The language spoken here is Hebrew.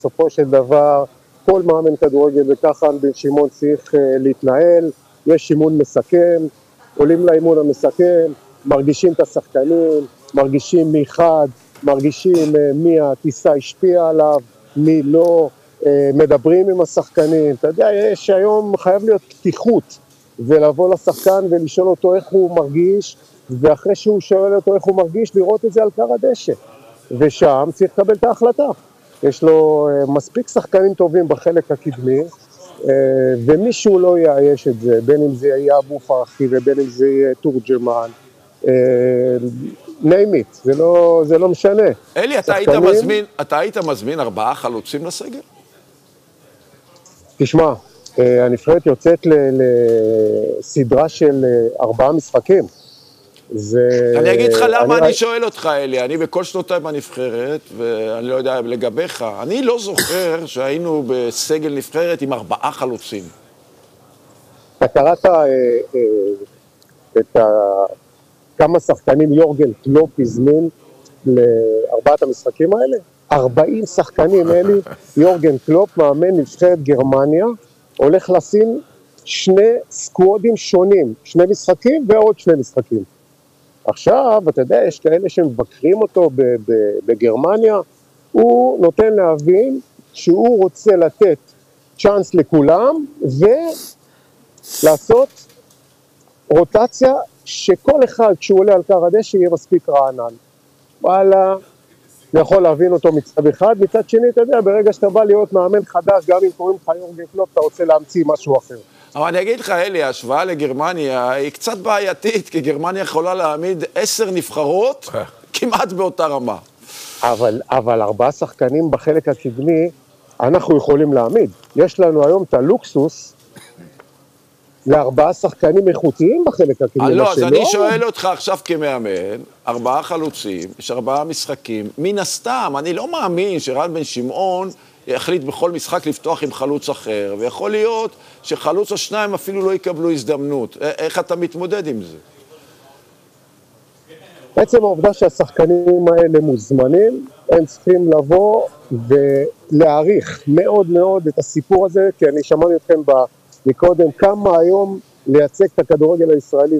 בסופו של דבר, כל מאמן כדורגל וככה בן שמעון צריך להתנהל, יש אימון מסכם, עולים לאימון המסכם, מרגישים את השחקנים, מרגישים מי חד, מרגישים מי הטיסה השפיעה עליו, מי לא, מדברים עם השחקנים, אתה יודע, יש היום חייב להיות פתיחות, ולבוא לשחקן ולשאול אותו איך הוא מרגיש, ואחרי שהוא שואל אותו איך הוא מרגיש, לראות את זה על קר הדשא, ושם צריך לקבל את ההחלטה. יש לו מספיק שחקנים טובים בחלק הקדמי, ומישהו לא יאייש את זה, בין אם זה יהיה אבו פרחי ובין אם זה יהיה תורג'מן, name it, זה לא משנה. אלי, אתה היית מזמין 4 חלוצים לסגל? תשמע, הנבחרת יוצאת לסדרה של 4 משחקים. אני אגיד לך למה אני שואל אותך, אלי, אני בכל שנותיי בנבחרת, ואני לא יודע לגביך, אני לא זוכר שהיינו בסגל נבחרת עם 4 חלוצים. אתה קראת את כמה שחקנים יורגן קלופ הזמין ל4 המשחקים האלה? 40 שחקנים, אלי, יורגן קלופ, מאמן נבחרת גרמניה, הולך לשים 2 סקוואדים שונים, 2 משחקים ועוד 2 משחקים. עכשיו, אתה יודע, יש כאלה שמבקרים אותו בגרמניה, הוא נותן להבין שהוא רוצה לתת צ'אנס לכולם, ולעשות רוטציה שכל אחד כשהוא עולה על קר הדשא יהיה מספיק רענן. וואלה, אני יכול להבין אותו מצד אחד, מצד שני, אתה יודע, ברגע שאתה בא להיות מאמן חדש, גם אם קוראים לך יורגן קלופ, אתה רוצה להמציא משהו אחר. אבל אני אגיד לך, אלי, ההשוואה לגרמניה היא קצת בעייתית, כי גרמניה יכולה להעמיד 10 נבחרות כמעט באותה רמה. אבל 4 שחקנים בחלק הקדמי, אנחנו יכולים להעמיד. יש לנו היום את הלוקסוס, ל4 שחקנים איכותיים בחלק הקדמי. לא, אז אני שואל אותך עכשיו כמאמן, 4 חלוצים, יש 4 משחקים, מן הסתם, אני לא מאמין שרן בן שמעון יחליט בכל משחק לפתוח עם חלוץ אחר, ויכול להיות שחלוץ או 2 אפילו לא יקבלו הזדמנות. איך אתה מתמודד עם זה? בעצם העובדה שהשחקנים האלה מוזמנים, הם צריכים לבוא ולהעריך מאוד מאוד את הסיפור הזה, כי אני שמעתי אתכם מקודם כמה היום לייצג את הכדורגל הישראלי